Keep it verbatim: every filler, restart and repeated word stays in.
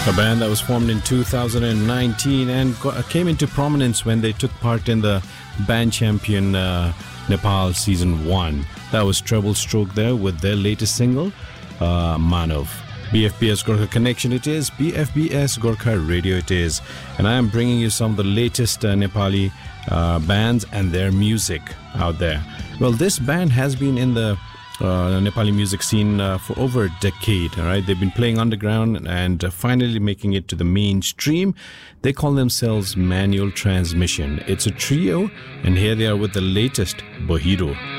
A band that was formed in two thousand nineteen and got, came into prominence when they took part in the Band Champion uh, Nepal Season one. That was Treble Stroke there with their latest single, uh, Manav. B F B S Gorkha Connection it is, B F B S Gorkha Radio it is. And I am bringing you some of the latest uh, Nepali uh, bands and their music out there. Well, this band has been in the Uh, Nepali music scene uh, for over a decade. All right, they've been playing underground and uh, finally making it to the mainstream. They call themselves Manual Transmission. It's a trio, and here they are with the latest, Bahiro.